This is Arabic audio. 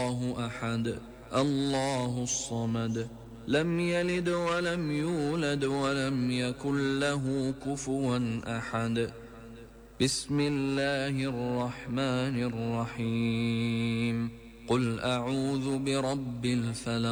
الله أحد الله الصمد لم يلد ولم يولد ولم يكن له كفوا أحد. بسم الله الرحمن الرحيم. قل أعوذ برب الفلق